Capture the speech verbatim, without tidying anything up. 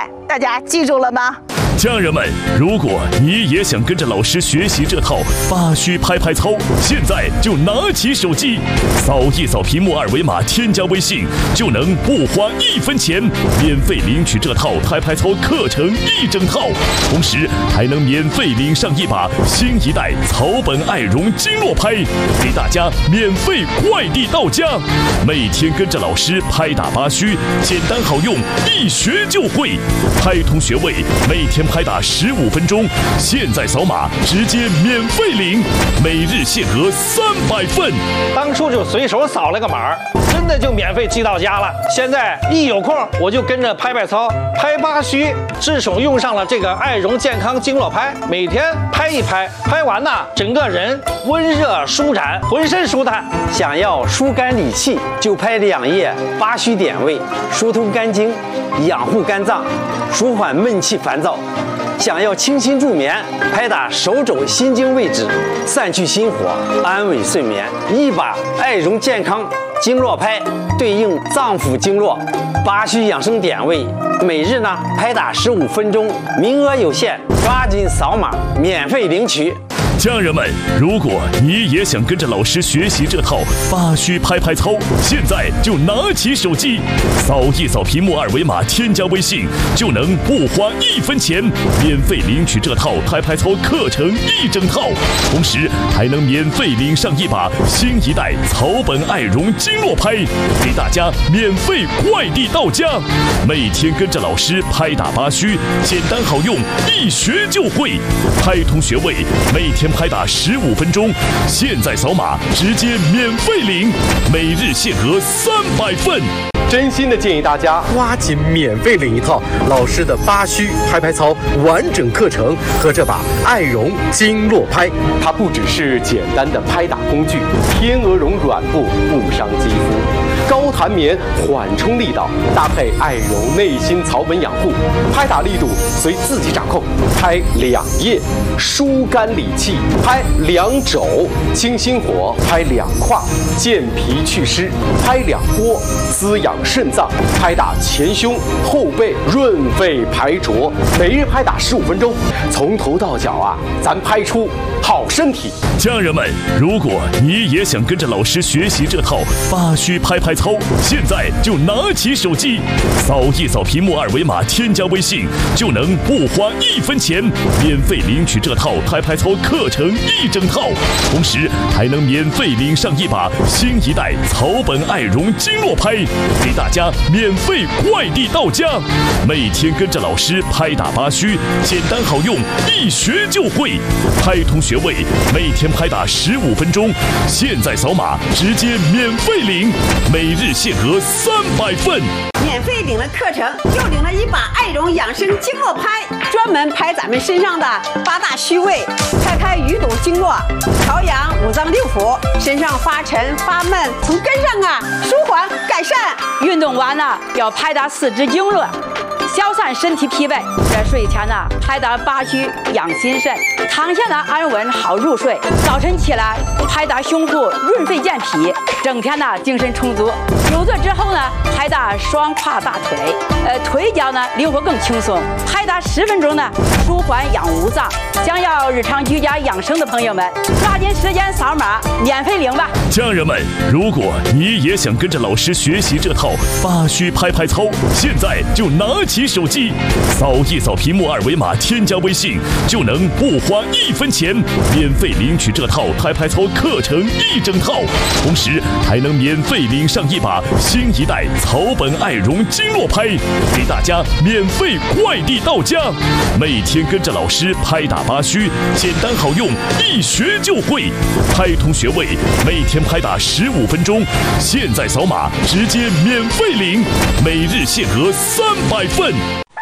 来，大家记住了吗？ 家人们，如果你也想跟着老师学习这套八虚拍拍操，现在就拿起手机，扫一扫屏幕二维码，添加微信，就能不花一分钱免费领取这套拍拍操课程一整套，同时还能免费领上一把新一代草本爱绒经络拍，给大家免费快递到家。每天跟着老师拍打八虚，简单好用，一学就会。拍通穴位，每天拍打十五分钟，现在扫码直接免费领，每日限额三百份。 当初就随手扫了个码，真的就免费寄到家了。现在一有空我就跟着拍拍操，拍八虚，自从用上了这个爱绒健康经络拍，每天拍一拍，拍完呢，整个人温热舒展，浑身舒坦。 想要疏肝理气，就拍两叶八虚点位，疏通肝经，养护肝脏，舒缓闷气烦躁。想要清心助眠，拍打手肘心经位置，散去心火，安稳睡眠。一把爱绒健康经络拍对应脏腑经络八虚养生点位，每日呢拍打十五分钟，名额有限，抓紧扫码免费领取。 家人们，如果你也想跟着老师学习这套八虚拍拍操，现在就拿起手机，扫一扫屏幕二维码，添加微信，就能不花一分钱免费领取这套拍拍操课程一整套，同时还能免费领上一把新一代草本爱绒经络拍，给大家免费快递到家。每天跟着老师拍打八虚，简单好用，一学就会。拍通穴位，每天拍打十五分钟，现在扫码直接免费领，每日限额三百份。 真心的建议大家抓紧免费领一套老师的八虚拍拍操完整课程和这把爱绒经络拍。它不只是简单的拍打工具，天鹅绒软布不伤肌肤，高弹棉缓冲力道，搭配爱绒内心草本养护，拍打力度随自己掌控。拍两叶疏肝理气，拍两肘清心火，拍两胯健脾祛湿，拍两波滋养肾脏，拍打前胸后背润肺排浊，每日拍打十五分钟，从头到脚啊，咱拍出好身体。 家人们，如果你也想跟着老师学习这套八虚拍拍操，现在就拿起手机，扫一扫屏幕二维码，添加微信，就能不花一分钱免费领取这套拍拍操课程一整套，同时还能免费领上一把新一代草本爱绒经络拍，给大家免费快递到家。每天跟着老师拍打八虚，简单好用，一学就会。拍通穴位，每天拍打十五分钟，现在扫码直接免费领，每日限额三百份。 免费领了课程，又领了一把爱绒养生经络拍，专门拍咱们身上的八大虚位，拍开鱼肚经络，调养五脏六腑，身上发沉发闷，从根上啊舒缓改善。 运动完呢，要拍打四肢经络，消散身体疲惫。在睡前呢，拍打八虚养心肾，躺下呢安稳好入睡。早晨起来拍打胸部润肺健脾，整天呢精神充足。久坐之后呢，拍打双胯大腿，呃腿脚呢灵活更轻松。拍打十分钟呢，舒缓养五脏。想要日常居家养生的朋友们，抓紧时间扫码免费领吧。 家人们，如果你也想跟着老师学习这套八虚拍拍操，现在就拿起手机，扫一扫屏幕二维码，添加微信，就能不花一分钱免费领取这套拍拍操课程一整套，同时还能免费领上一把新一代草本爱绒经络拍，给大家免费快递到家。每天跟着老师拍打八虚，简单好用，一学就会。拍通穴位，每天拍打十五分钟，现在扫码直接免费领，每日限额三百份。